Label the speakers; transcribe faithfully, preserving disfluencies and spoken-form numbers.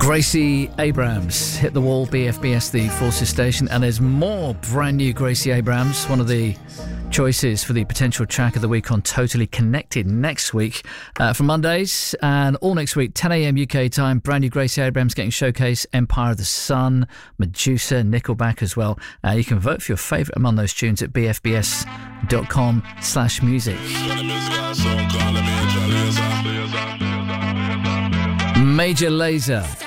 Speaker 1: Gracie Abrams hit the wall, B F B S, the Forces station, and there's more brand new Gracie Abrams, one of the choices for the potential track of the week on Totally Connected next week. Uh, for Mondays and all next week, ten a.m. U K time, brand new Gracie Abrams getting showcase, Empire of the Sun, Medusa, Nickelback as well. Uh, you can vote for your favourite among those tunes at b f b s dot com slash music. Major Lazer.